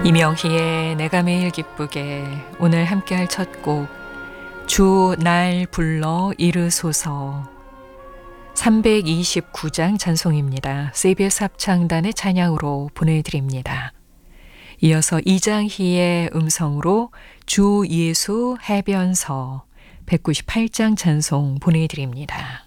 이명희의 내가 매일 기쁘게 오늘 함께할 첫 곡 주 날 불러 이르소서 329장 찬송입니다. CBS 합창단의 찬양으로 보내드립니다. 이어서 이장희의 음성으로 주 예수 해변서 198장 찬송 보내드립니다.